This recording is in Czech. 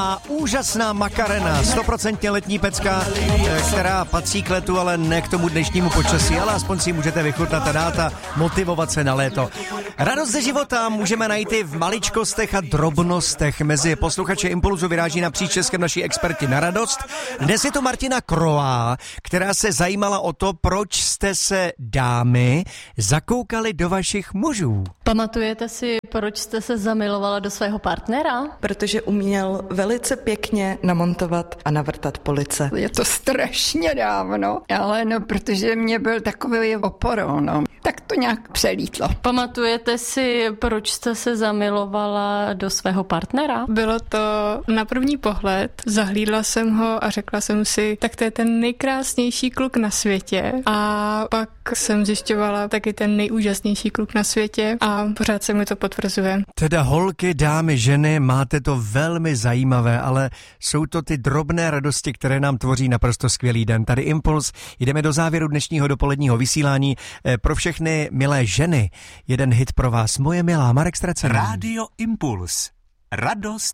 A úžasná Makarena, 100% letní pecka, která patří k letu, ale ne k tomu dnešnímu počasí, ale aspoň si můžete vychutnat a dát a motivovat se na léto. Radost ze života můžeme najít i v maličkostech a drobnostech. Mezi posluchače Impulzu vyráží napříč Českem naši experti na radost. Dnes je to Martina Krová, která se zajímala o to, proč jste se, dámy, zakoukali do vašich mužů. Pamatujete si, proč jste se zamilovala do svého partnera? Protože uměl velice pěkně namontovat a navrtat police. Je to strašně dávno, ale protože mě byl takový oporou, tak to nějak přelítlo. Pamatujete si, proč jste se zamilovala do svého partnera? Bylo to na první pohled, zahlídla jsem ho a řekla jsem si, tak to je ten nejkrásnější kluk na světě, a pak jsem zjišťovala taky ten nejúžasnější kluk na světě a pořád se mi to potvrzuje. Teda holky, dámy, ženy, máte to velmi zajímavé, ale jsou to ty drobné radosti, které nám tvoří naprosto skvělý den. Tady Impuls, jdeme do závěru dnešního dopoledního vysílání. Pro všechny milé ženy, jeden hit pro vás, moje milá, Marek Stracený. Rádio Impuls. Radost